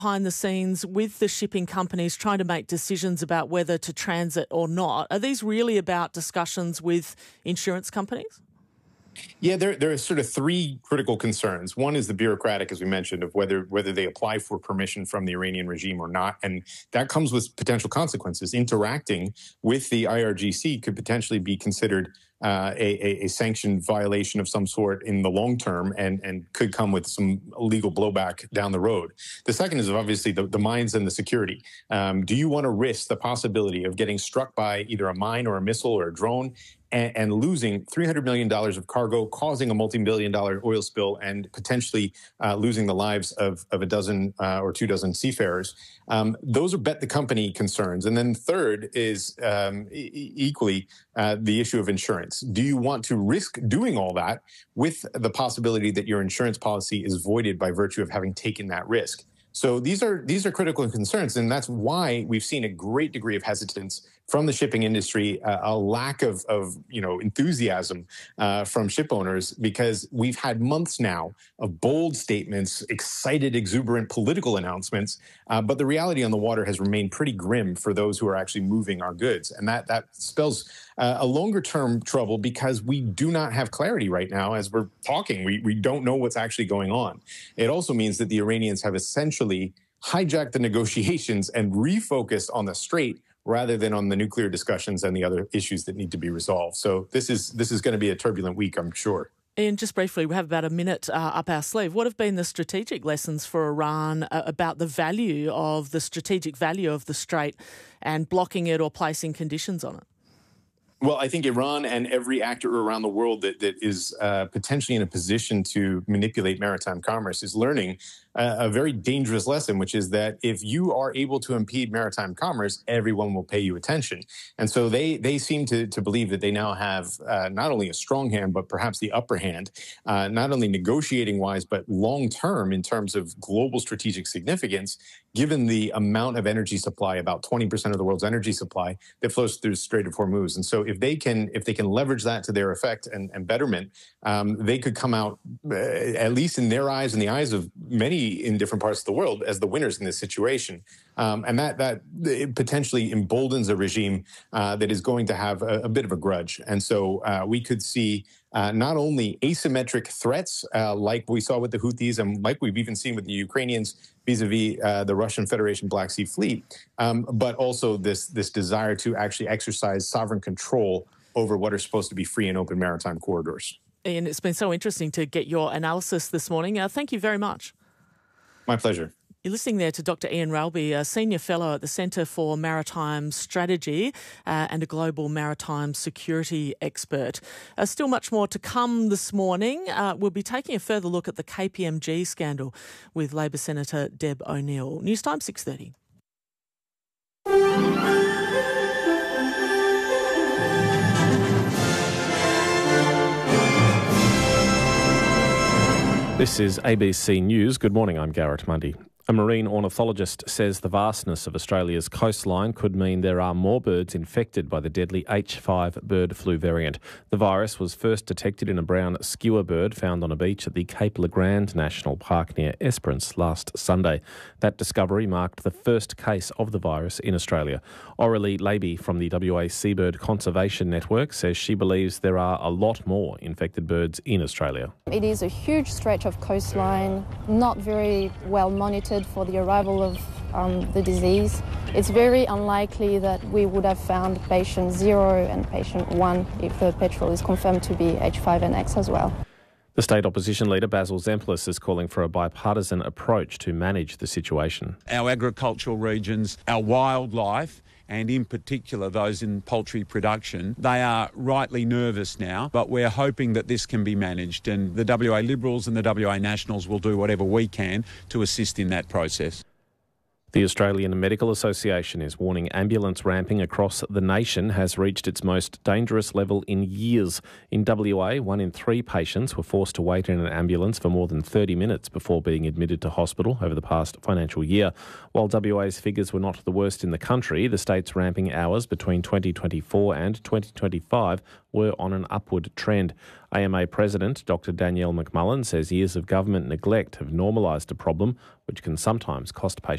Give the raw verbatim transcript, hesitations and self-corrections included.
behind the scenes with the shipping companies trying to make decisions about whether to transit or not. Are these really about discussions with insurance companies? Yeah, there, there are sort of three critical concerns. One is the bureaucratic, as we mentioned, of whether whether they apply for permission from the Iranian regime or not. And that comes with potential consequences. Interacting with the I R G C could potentially be considered uh, a, a, a sanctioned violation of some sort in the long term and, and could come with some legal blowback down the road. The second is obviously the, the mines and the security. Um, do you want to risk the possibility of getting struck by either a mine or a missile or a drone and, and losing three hundred million dollars of cargo, causing a multi-billion dollar oil spill, and potentially uh, losing the lives of, of a dozen uh, or two dozen seafarers? Um, those are bet the company concerns. And then third is um, e- equally uh, the issue of insurance. Do you want to risk doing all that with the possibility that your insurance policy is voided by virtue of having taken that risk? So these are these are critical concerns, and that's why we've seen a great degree of hesitance from the shipping industry, uh, a lack of, of you know enthusiasm uh, from ship owners, because we've had months now of bold statements, excited, exuberant political announcements, uh, but the reality on the water has remained pretty grim for those who are actually moving our goods, and that that spells uh, a longer-term trouble because we do not have clarity right now as we're talking. We we don't know what's actually going on. It also means that the Iranians have essentially hijacked the negotiations and refocused on the Strait rather than on the nuclear discussions and the other issues that need to be resolved. So this is this is going to be a turbulent week, I'm sure. Ian, just briefly, we have about a minute uh, up our sleeve. What have been the strategic lessons for Iran uh, about the value of the strategic value of the Strait and blocking it or placing conditions on it? Well, I think Iran and every actor around the world that, that is uh, potentially in a position to manipulate maritime commerce is learning uh, a very dangerous lesson, which is that if you are able to impede maritime commerce, everyone will pay you attention. And so they they seem to, to believe that they now have uh, not only a strong hand, but perhaps the upper hand, uh, not only negotiating-wise, but long-term in terms of global strategic significance, given the amount of energy supply, about twenty percent of the world's energy supply, that flows through the Strait of Hormuz. And so if they can if they can leverage that to their effect and, and betterment, um, they could come out, uh, at least in their eyes and the eyes of many in different parts of the world, as the winners in this situation. Um, and that that it potentially emboldens a regime uh, that is going to have a, a bit of a grudge. And so uh, we could see uh, not only asymmetric threats uh, like we saw with the Houthis and like we've even seen with the Ukrainians vis-a-vis uh, the Russian Federation Black Sea Fleet, um, but also this this desire to actually exercise sovereign control over what are supposed to be free and open maritime corridors. Ian, it's been so interesting to get your analysis this morning. Uh, thank you very much. My pleasure. You're listening there to Doctor Ian Ralby, a Senior Fellow at the Centre for Maritime Strategy uh, and a global maritime security expert. Uh, still much more to come this morning. Uh, we'll be taking a further look at the K P M G scandal with Labor Senator Deb O'Neill. News time six thirty. This is A B C News. Good morning, I'm Garrett Mundy. A marine ornithologist says the vastness of Australia's coastline could mean there are more birds infected by the deadly H five bird flu variant. The virus was first detected in a brown skewer bird found on a beach at the Cape Le Grand National Park near Esperance last Sunday. That discovery marked the first case of the virus in Australia. Aurelie Leiby from the W A Seabird Conservation Network says she believes there are a lot more infected birds in Australia. It is a huge stretch of coastline, not very well monitored for the arrival of um, the disease. It's very unlikely that we would have found patient zero and patient one if the petrel is confirmed to be H five N X as well. The state opposition leader Basil Zemplis is calling for a bipartisan approach to manage the situation. Our agricultural regions, our wildlife, and in particular those in poultry production, they are rightly nervous now, but we're hoping that this can be managed, and the W A Liberals and the W A Nationals will do whatever we can to assist in that process. The Australian Medical Association is warning ambulance ramping across the nation has reached its most dangerous level in years. In W A, one in three patients were forced to wait in an ambulance for more than thirty minutes before being admitted to hospital over the past financial year. While W A's figures were not the worst in the country, the state's ramping hours between twenty twenty-four and twenty twenty-five were on an upward trend. A M A President Doctor Danielle McMullen says years of government neglect have normalised a problem which can sometimes cost patients